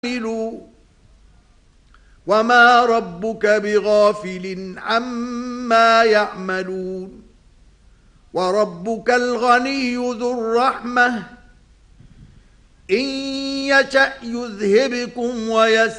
وما ربك بغافل عما يعملون وربك الغني ذو الرحمة إن يشأ يذهبكم ويستبدل